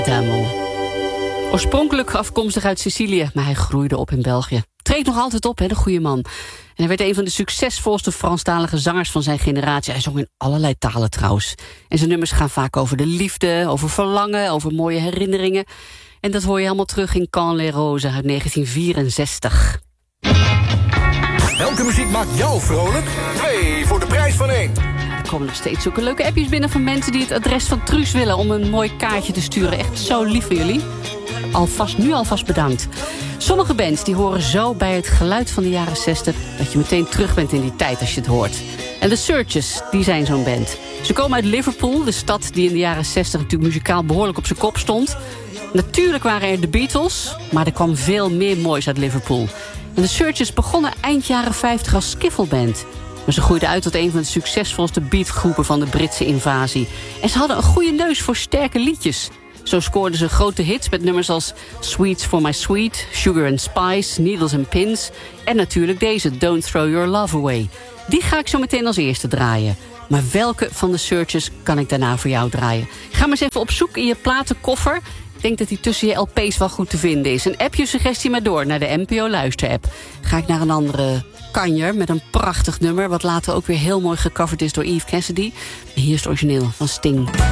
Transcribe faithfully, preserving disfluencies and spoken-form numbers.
Damo. Oorspronkelijk afkomstig uit Sicilië, maar hij groeide op in België. Treedt nog altijd op, hè, de goede man. En hij werd een van de succesvolste Franstalige zangers van zijn generatie. Hij zong in allerlei talen trouwens. En zijn nummers gaan vaak over de liefde, over verlangen, over mooie herinneringen. En dat hoor je allemaal terug in Quand les Roses uit negentien vierenzestig. Welke muziek maakt jou vrolijk? Twee voor de prijs van één. Er komen nog steeds zulke leuke appjes binnen van mensen die het adres van Truus willen om een mooi kaartje te sturen. Echt zo lief van jullie. Alvast, nu alvast bedankt. Sommige bands die horen zo bij het geluid van de jaren zestig... dat je meteen terug bent in die tijd als je het hoort. En de Searchers, die zijn zo'n band. Ze komen uit Liverpool, de stad die in de jaren zestig... natuurlijk muzikaal behoorlijk op zijn kop stond. Natuurlijk waren er de Beatles, maar er kwam veel meer moois uit Liverpool. En de Searchers begonnen eind jaren vijftig als skiffelband. Maar ze groeiden uit tot een van de succesvolste beatgroepen van de Britse invasie. En ze hadden een goede neus voor sterke liedjes. Zo scoorden ze grote hits met nummers als Sweets for My Sweet, Sugar and Spice, Needles and Pins en natuurlijk deze, Don't Throw Your Love Away. Die ga ik zo meteen als eerste draaien. Maar welke van de Searchers kan ik daarna voor jou draaien? Ga maar eens even op zoek in je platenkoffer. Ik denk dat die tussen je L P's wel goed te vinden is. En app je suggestie maar door naar de N P O Luisterapp. Ga ik naar een andere kanjer met een prachtig nummer... wat later ook weer heel mooi gecoverd is door Eve Cassidy. Hier is het origineel van Sting.